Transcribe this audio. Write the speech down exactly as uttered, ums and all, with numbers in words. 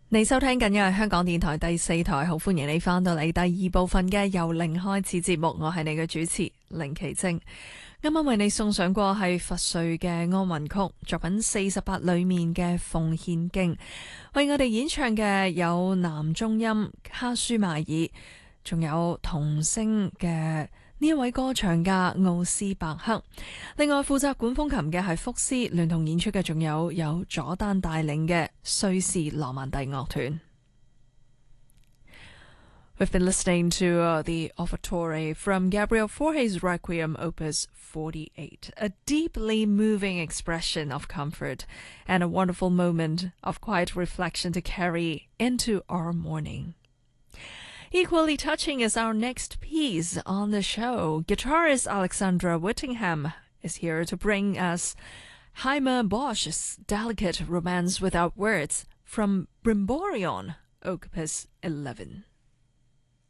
你收聽緊嘅係香港電台第四台，好歡迎你翻到嚟第二部分嘅由零開始節目，我係你嘅主持凌奇晶。啱啱為你送上過係佛瑞嘅安魂曲作品四十八裏面嘅奉獻經，為我哋演唱嘅有男中音卡舒邁爾，仲有童聲嘅呢一位歌唱家奧斯伯克，另外負責管風琴嘅係福斯，聯同演出嘅仲有有佐丹帶領嘅瑞士羅曼蒂樂團。We've been listening to uh, the offertory from Gabriel Fauré's Requiem Opus forty-eight, a deeply moving expression of comfort and a wonderful moment of quiet reflection to carry into our morning.Equally touching is our next piece on the show. Guitarist Alexandra Whittingham is here to bring us Heimer Bosch's delicate romance without words from Brimborion, Opus eleven.